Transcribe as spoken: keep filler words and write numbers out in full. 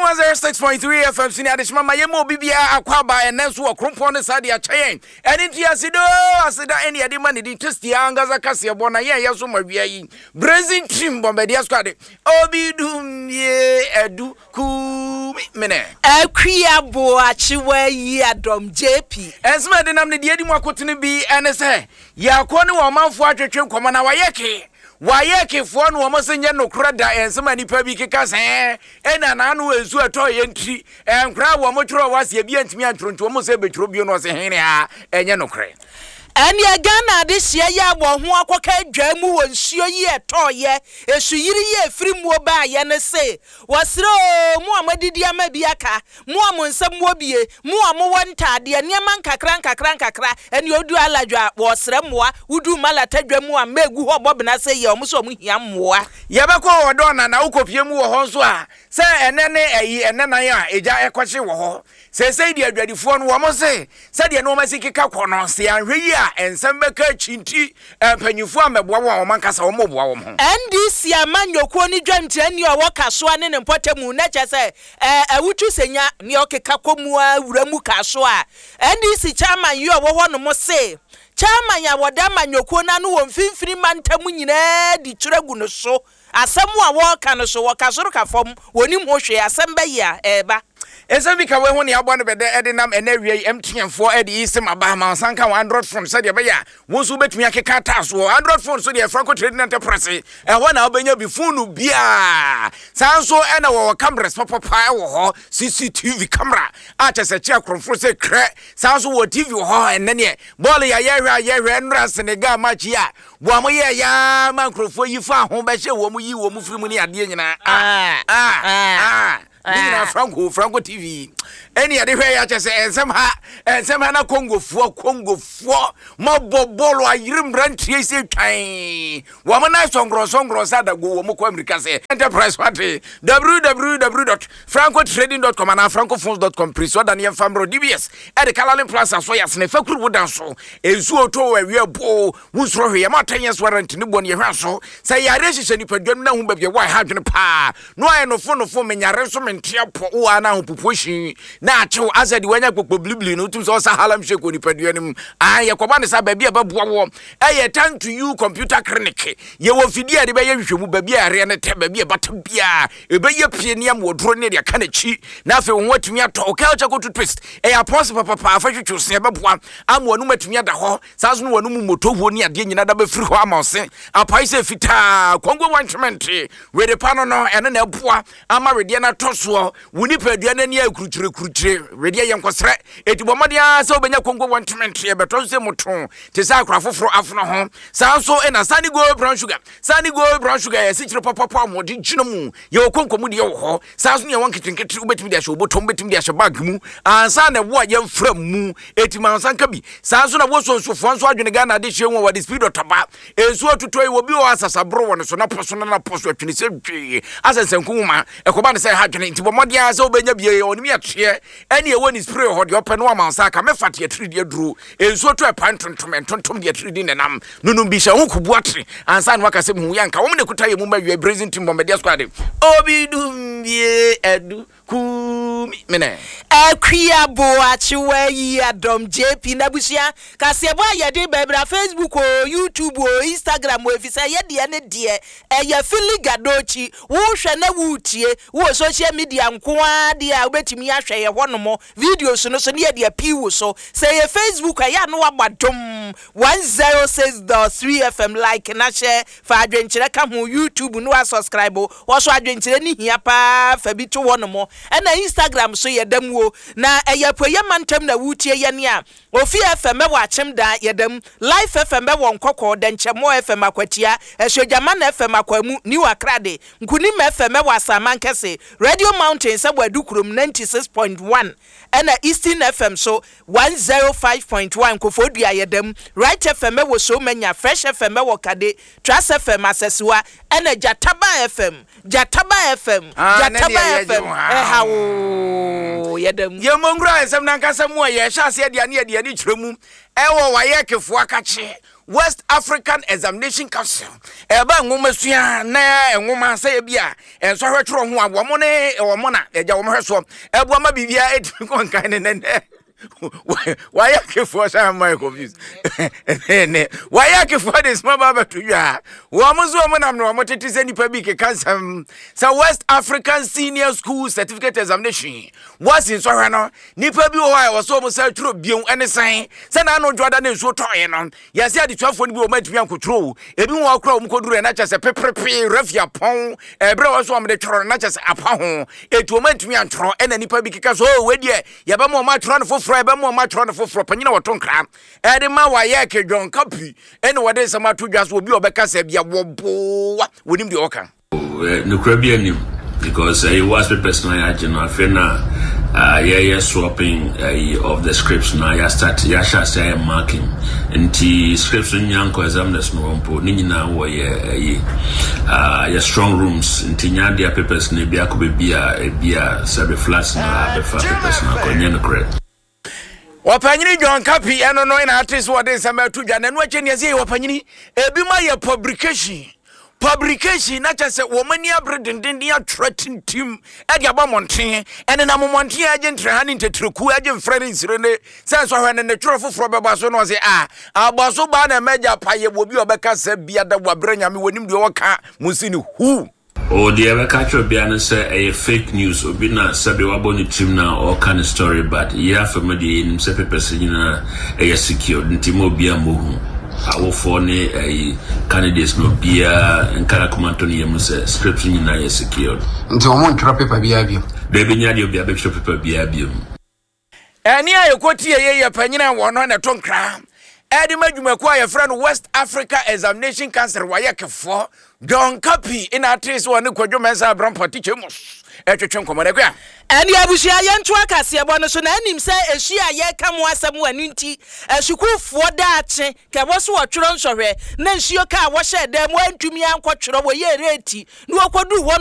one oh six point three F M sini adishima mayemo bibia akwaba enenso okrompo ne sade a chayen eni tiasido asida eni ade ma ne di testi angaza kase bo na ye yeso mawia yi brazil team bombedia squad obidum ye edu ku mene akwia bo achiwa yi adom J P ensma de nam ne de adi mu akotene bi ene se yakone wo manfo atwetwe nkoma na wayeke wayeke fo no wo senye nokra da ensema nipa bi keka se ena na no ezu ato ye ntri enkra wo mo tworo wase bi antimi antronto wo mo se betro bi no se hene a enye nokra Eni Ghana de hye ya bo ho akoka dwamu wo nsuo yi etoye esuyiri ye firi mu oba ye ne se wasiro mu amadidi amabi aka mu amonsam wo bie mu amo wontade niam nkakra nkakra nkakra eni odu aladwa wo sere moa wudu malata dwamu a megu ho bobna se ye omo so mu hia moa ye be ko wodo na na ukopie mu wo ho so a se ene ne eyi ene nan a eja ekwache wo ho se se di adwadifo no wo mo se se de no ma sikika kono se anhwe yi ensamba ka chinti empanyufo ameboa wo amankasa wo moboa wo ho N D C amanyoko ni dwantre ni owo kasoa ne ne mpotemu na chese eh awutu senya ni okeka komu awuramu kasoa N D C chairman yi owo ho no mo se chairman ya woda manyoko na no wo mfimfini mantamu nyina di tweragu no so asemu a wo ka no so wo kasoro ka fom woni mo hwe asem ya eba Esabi ka we ho ne abo no bede edinam enawie emtienfo edi isem aba ma sanka one hundred phone so de be ya wonso betumi akeka taso one hundred phone so de Franco Trading Enterprise e ho na obenya bi phone bia sanso e na wo cameras papa pa wo ho C C T V camera a chese che akrofo se kre sanso wo T V ho enne ne ball ya ye hwa ye hwa nra Senegal match ya bo amo ye ya makrofo yi fa ho be hye wo mu yi wo mu firi mu ne ade nyina ah ah ah Nina Franco Franco T V eni ade hwe ya chese ensem ha ensem ha na Congo fo Congo fo mo bobolo ayirim rantie se twan wo mo na songro songro sada go wo mo ko America se enterprise party w w w dot franco trading dot com and francophones dot com priso da ne famro D B S e de Calalin Plaza so ya sne fakuru wodan so ezu oto wa wi abo wusro hwe ya matanyes warrant ni bon ye hwa so say ya rehihye ni padwam na hu babye wa ha dwene pa no aye no fo no fo menyare so mentia po wa na hu puposhi na achew azadi wanya gbogbo blibli no tum so sahalam sheko ni paduanim ah ye koba ne sa ba bia baboa wo eh thank to you computer clinic ye wo fidi ade be ye hwehwemu ba bia are ne te ba bia bata bia e be ye pie ne am wodro ne de aka na chi na afi won watumi ato culture go to twist eh apos papa pa afa hwehwu se baboa am wonu matumi ada ho sa so no wonu mu motohuo ni ade nyina da ba firi ho amose apai se fita kongo wanchment we de pano no ene na boa ama rede na toso woni paduane ne akurukyire kurukyire rede ye nkosre etibomade se obenya kongo wanchment e beto se moto te sa akra foforo afono ho sa so e na sani go brown sugar sani go brown sugar ye sikire papa amode gino mu ye okonkomu de ye ho sa so ne won kitinkiti ubetimi de ahye obotom betimi de ahye bag mu ansa na wo ye mfra mu etima sanka bi sa so na wo so so fo so adwene Ghana de hye won wa de speed otaba ensu otutoi wo bi wo asasa bro won so na poso na poso atwene se dwe asensen kuma ekoba ne se ha dwene ntibomode a se obenya bie onimi atwe ene e woni spray ho de open no amansa ka mefate ya three de duru ensu otu epantontom entontom de three de nenam nunu bi hye ho kubuatre ansa na wakase mu yanka wo ne kuta ye mu ma wie brazil team bombedia squad obidum bie edu ku mene akwia bo achiwa yi adom J P na busia kase bo ayede bebra Facebook o YouTube o Instagram o efisa ye de ne de e ya filigadochi wo hwe na wutie wo social media nkoa de a obetimi ahwe ye honomo videos no so ne de pi wo so say ye Facebook ya no abadom one oh six point three F M like na share fa adwenkyere ka ho YouTube no subscribe wo so adwenkyere ni hia pa fa bi to honomo na Instagram so yedam wo na eyapoye mantem na wutie ye ne a ofi F M wa chem da yedam live F M wo nkokọ da nchemo F M akwatia ehwejama na F M akwamu ni wakrade nkuni ma F M wa samankese Radio Mountain se wadukrum ninety-six point one and Eastern F M so one oh five point one kofodua yedam Right F M wo so manya Fresh F M wo kade Trust F M aseswa and Jataba F M Jataba F M Jataba F M eh hawo yedam ye mongra esem na nkasa mu ye hya se de ane de ane kyeremu ewo waye kefo akache West African Examination Council eba nwoma sua na enwoma say bia enso hwetro ho abomo ne ewomo na eja wo hweso ebu ma bibia edimi konkan ne ne why are you for some my confused why are you for this mama to ya wo mo zo mo nam no mo tete se nipa bi ke kansam so West African Senior School Certificate Examination was in so hwe no nipa bi wo ha wo so mo sa tro bion ene san se na no dwoda na nsuo toye no yesi ade twafo ni bi wo matumi ankotro ebi wo akra wo koduru na chese pepepe rafia pon ebre wo so mo de tworo na chese apa ho etu matumi antro ena nipa bi keka so we die ye ba mo ma tro no foforo ebe mo ma tro no foforo panyina wo tonkra e de ma wa ye ke John Kapi ene wo de sama to dwaso obi obeka sa bia wo bo wonim de oka no crabby anim because I was the person I had I feel now uh yeah yeah swapping uh, of the scripts now I start yeah shall say marking and the scripts in yanko examiners no mpo ni nyina wo yeah uh yeah strong rooms in tinya dia papers ne bia ko bia bia sabe flats na be fa papers na ko nyene correct wapanyini John Kapi eno no ina artist wo de sama to dwa na no ache ne ye wapanyini ebi ma ye publication publication na chese wo mani abredenden ya threaten team e dia ba monten ene na momonten agentre ha ni tetreku agen friends rene sense so hwene ne tworo foforo beba so no se ah agbaso ba na meja paye wo bi obeka sa bia da wabranya me wonim de wo ka musini hu o the ever catch bia no say a fake news obi na sabe wabo ni team na all kind of story but yeah for me the nim say person na e secure ntimo bia mohu awo for ne eh candidates no bia nkara komanto ne yemu say script ni na ye secured nti o mo ntwa paper bia bia de be nya de bia be twa paper bia bia eni ayekoti ye ye panyina wono na tonkra edi madwumaku aye friend West Africa Examination Council wa yekefo John Kapi in artist one kwadwo mensa abram party chemos etwetwe nkomode kwa eni abusia ye nto akase ebo no so na anim se ehia ye kamo asem wanu nti ehikufuo daache ke bo so wotworo nsohwe na nhio ka wo hye dem wantumi ankotworo wo ye reti na wokodu